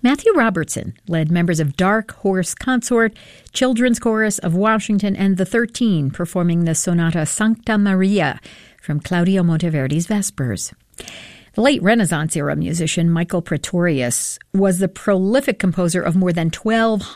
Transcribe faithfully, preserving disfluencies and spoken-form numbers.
Matthew Robertson led members of Dark Horse Consort, Children's Chorus of Washington, and the Thirteen performing the sonata Sancta Maria from Claudio Monteverdi's Vespers. The late Renaissance-era musician Michael Praetorius was the prolific composer of more than twelve